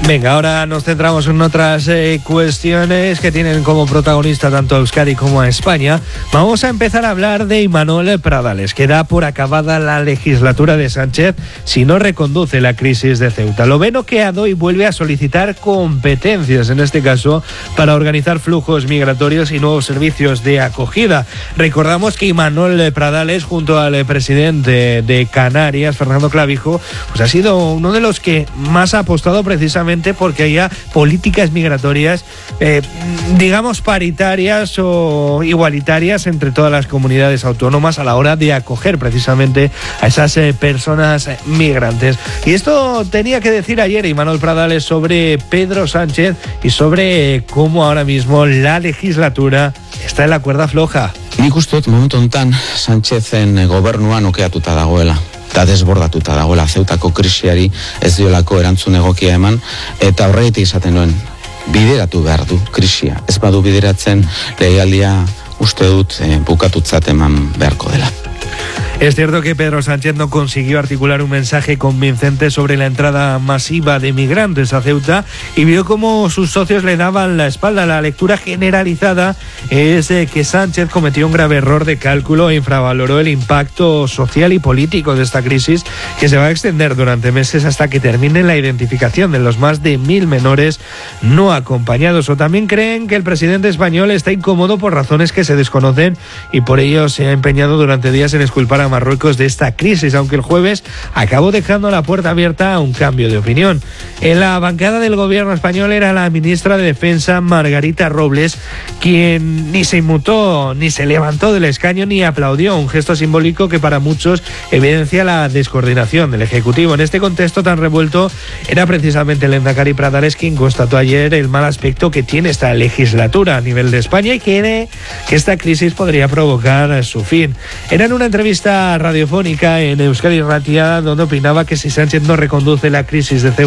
Venga, ahora nos centramos en otras cuestiones que tienen como protagonista tanto a Euskadi como a España. Vamos a empezar a hablar de Imanol Pradales, que da por acabada la legislatura de Sánchez si no reconduce la crisis de Ceuta. Lo ve noqueado y vuelve a solicitar competencias, en este caso para organizar flujos migratorios y nuevos servicios de acogida. Recordamos que Imanol Pradales, junto al presidente de Canarias, Fernando Clavijo, pues ha sido uno de los que más ha apostado precisamente porque haya políticas migratorias, digamos, paritarias o igualitarias entre todas las comunidades autónomas a la hora de acoger precisamente a esas personas migrantes. Y esto tenía que decir ayer Imanol Pradales sobre Pedro Sánchez y sobre cómo ahora mismo la legislatura está en la cuerda floja. Nik uste dut momentu honetan Sánchezen gobernua nokeatuta dagoela. Eta desbordatuta dagoela Zeutako krisiari ez diolako erantzun egokia eman, eta horregatik izaten nuen bideratu behar du krisia. Ez badu bideratzen legealdia uste dut bukatutzat eman beharko dela. Es cierto que Pedro Sánchez no consiguió articular un mensaje convincente sobre la entrada masiva de migrantes a Ceuta y vio cómo sus socios le daban la espalda. La lectura generalizada es que Sánchez cometió un grave error de cálculo e infravaloró el impacto social y político de esta crisis, que se va a extender durante meses hasta que termine la identificación de los más de 1.000 menores no acompañados. O también creen que el presidente español está incómodo por razones que se desconocen y por ello se ha empeñado durante días en exculpar a Marruecos de esta crisis, aunque el jueves acabó dejando la puerta abierta a un cambio de opinión. En la bancada del gobierno español era la ministra de Defensa, Margarita Robles, quien ni se inmutó, ni se levantó del escaño, ni aplaudió, un gesto simbólico que para muchos evidencia la descoordinación del Ejecutivo. En este contexto tan revuelto, era precisamente el lehendakari Pradales quien constató ayer el mal aspecto que tiene esta legislatura a nivel de España y cree que esta crisis podría provocar su fin. Era en una entrevista radiofónica en Euskadi Ratia donde opinaba que si Sánchez no reconduce la crisis de Ceuta